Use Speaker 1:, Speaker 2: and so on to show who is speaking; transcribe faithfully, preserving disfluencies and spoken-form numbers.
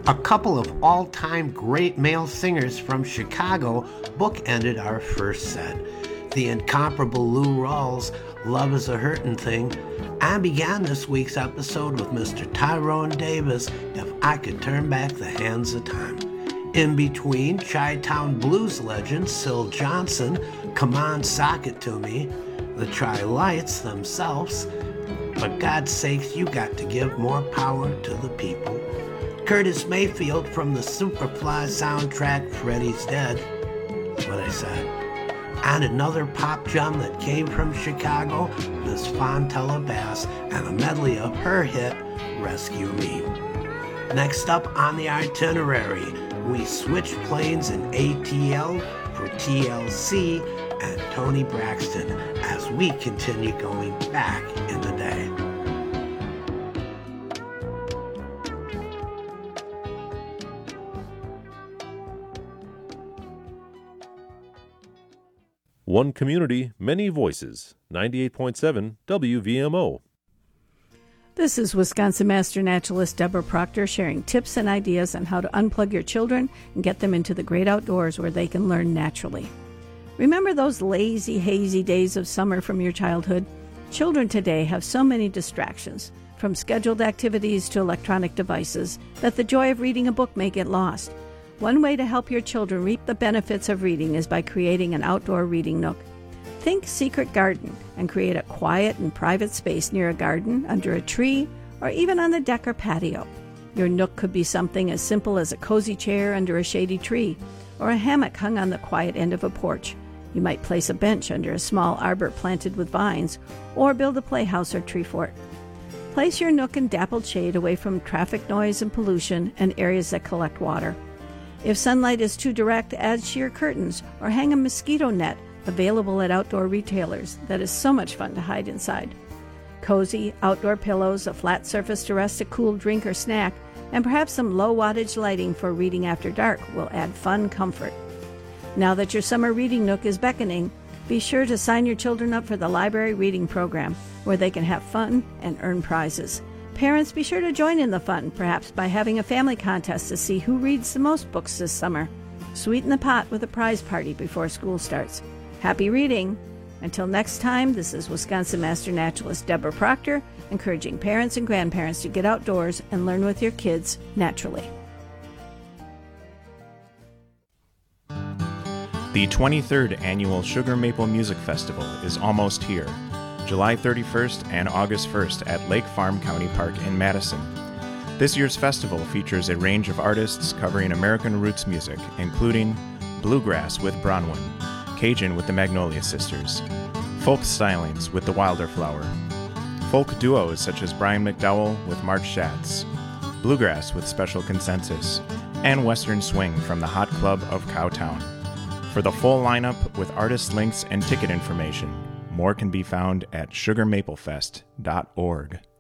Speaker 1: A couple of all-time great male singers from Chicago bookended our first set. The incomparable Lou Rawls' Love is a Hurtin' Thing, and began this week's episode with Mister Tyrone Davis, If I Could Turn Back the Hands of Time. In between, Chi-Town blues legend Syl Johnson, Come On Sock It To Me, the Tri-Lights themselves, But God's Sakes, You Got to Give More Power to the People, Curtis Mayfield from the Superfly soundtrack Freddy's Dead, that's what I said, and another pop gem that came from Chicago, Miss Fontella Bass, and a medley of her hit, Rescue Me. Next up on the itinerary, we switch planes in A T L for T L C and Toni Braxton as we continue going back in the day.
Speaker 2: One community, many voices. ninety-eight point seven W V M O.
Speaker 3: This is Wisconsin Master Naturalist Deborah Proctor sharing tips and ideas on how to unplug your children and get them into the great outdoors where they can learn naturally. Remember those lazy, hazy days of summer from your childhood? Children today have so many distractions, from scheduled activities to electronic devices, that the joy of reading a book may get lost. One way to help your children reap the benefits of reading is by creating an outdoor reading nook. Think Secret Garden and create a quiet and private space near a garden, under a tree, or even on the deck or patio. Your nook could be something as simple as a cozy chair under a shady tree, or a hammock hung on the quiet end of a porch. You might place a bench under a small arbor planted with vines, or build a playhouse or tree fort. Place your nook in dappled shade away from traffic noise and pollution and areas that collect water. If sunlight is too direct, add sheer curtains or hang a mosquito net, available at outdoor retailers, that is so much fun to hide inside. Cozy outdoor pillows, a flat surface to rest a cool drink or snack, and perhaps some low wattage lighting for reading after dark will add fun comfort. Now that your summer reading nook is beckoning, be sure to sign your children up for the library reading program, where they can have fun and earn prizes. Parents, be sure to join in the fun, perhaps by having a family contest to see who reads the most books this summer. Sweeten the pot with a prize party before school starts. Happy reading! Until next time, this is Wisconsin Master Naturalist Deborah Proctor, encouraging parents and grandparents to get outdoors and learn with your kids naturally.
Speaker 4: The twenty-third Annual Sugar Maple Music Festival is almost here, July thirty-first and August first at Lake Farm County Park in Madison. This year's festival features a range of artists covering American roots music, including bluegrass with Bronwyn, Cajun with the Magnolia Sisters, folk stylings with the Wilderflower, folk duos such as Brian McDowell with March Schatz, bluegrass with Special Consensus, and western swing from the Hot Club of Cowtown. For the full lineup with artist links and ticket information, more can be found at sugar maple fest dot org.